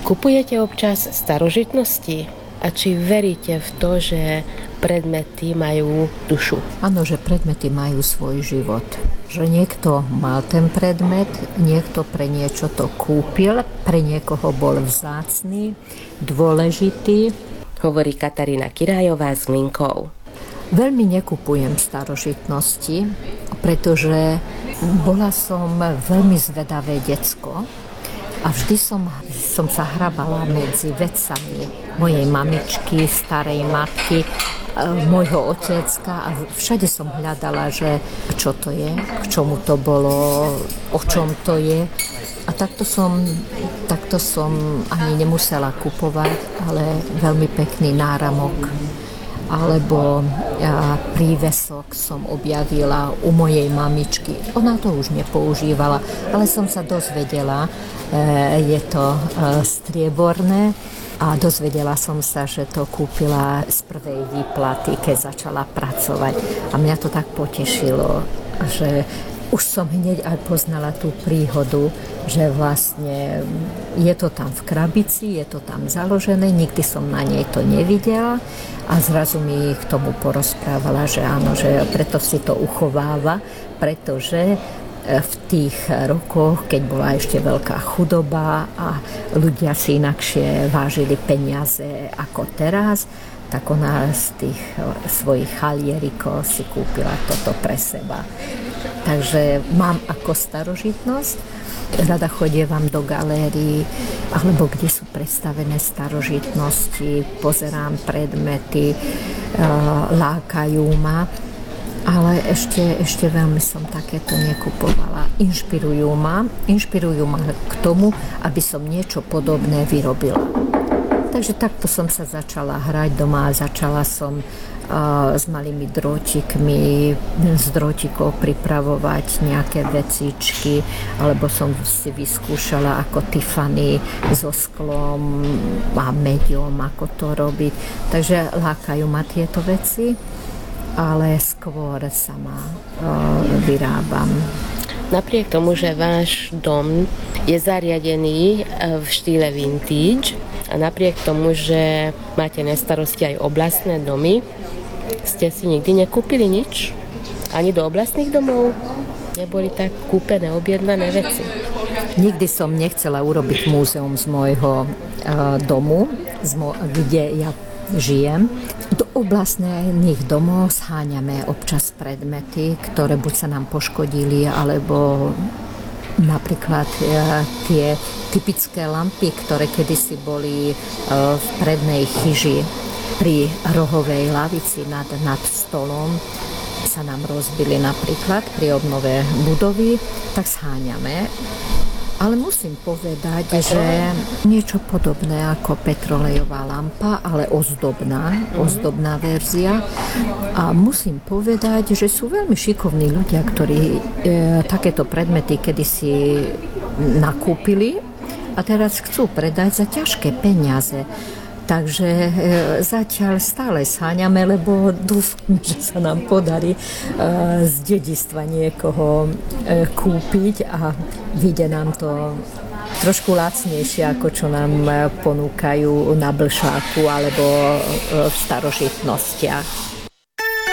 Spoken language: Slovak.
Kupujete občas starožitnosti? A či veríte v to, že predmety majú dušu? Áno, že predmety majú svoj život. Že niekto mal ten predmet, niekto pre niečo to kúpil, pre niekoho bol vzácny, dôležitý. Hovorí Katarína Kirájová z Mlinkov. Veľmi nekupujem starožitnosti, pretože bola som veľmi zvedavé decko a vždy som sa hrabala medzi vecami mojej mamičky, starej matky, môjho otecka a všade som hľadala, že čo to je, k čomu to bolo, o čom to je. A takto som ani nemusela kupovať, ale veľmi pekný náramok alebo prívesok som objavila u mojej mamičky. Ona to už nepoužívala, ale som sa dozvedela, je to strieborné a dozvedela som sa, že to kúpila z prvej výplaty, keď začala pracovať. A mňa to tak potešilo, že už som hneď aj poznala tú príhodu, že vlastne je to tam v krabici, je to tam založené, nikdy som na nej to nevidela a zrazu mi k tomu porozprávala, že áno, že preto si to uchováva, pretože v tých rokoch, keď bola ešte veľká chudoba a ľudia si inakšie vážili peniaze ako teraz, tak ona z tých svojich halierikov si kúpila toto pre seba. Takže mám ako starožitnosť. Rada chodievam do galérií, alebo kde sú predstavené starožitnosti, pozerám predmety, lákajú ma, ale ešte veľmi som takéto nekupovala. Inšpirujú ma k tomu, aby som niečo podobné vyrobila. Takže takto som sa začala hrať doma a začala som s malými drôtikmi, z drôtikov pripravovať nejaké vecičky, alebo som si vyskúšala ako Tiffany so sklom a mediom, ako to robiť. Takže lákajú ma tieto veci, ale skôr sama vyrábam. Napriek tomu, že váš dom je zariadený v štýle vintage a napriek tomu, že máte na starosti aj oblastné domy, ste si nikdy nekúpili nič? Ani do oblastných domov? Neboli tak kúpené, objednané veci? Nikdy som nechcela urobiť múzeum z môjho domu, kde ja žijem. Do oblastných domov sháňame občas predmety, ktoré buď sa nám poškodili, alebo napríklad tie typické lampy, ktoré kedysi boli v prednej chyži pri rohovej lavici nad stolom, sa nám rozbili napríklad pri obnove budovy, tak sháňame. Ale musím povedať, že niečo podobné ako petrolejová lampa, ale ozdobná verzia. A musím povedať, že sú veľmi šikovní ľudia, ktorí takéto predmety kedysi nakúpili a teraz chcú predať za ťažké peniaze. Takže zatiaľ stále sháňame, lebo dúfam, že sa nám podarí z dedičstva niekoho kúpiť a vyjde nám to trošku lacnejšie, ako čo nám ponúkajú na Blšáku alebo v starožitnostiach.